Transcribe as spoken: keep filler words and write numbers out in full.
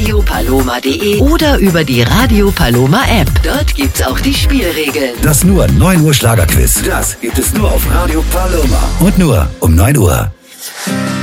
radio paloma punkt de oder über die Radio Paloma App. Dort gibt's auch die Spielregeln. Das nur neun Uhr Schlagerquiz. Das gibt es nur auf Radio Paloma. Und nur um neun Uhr.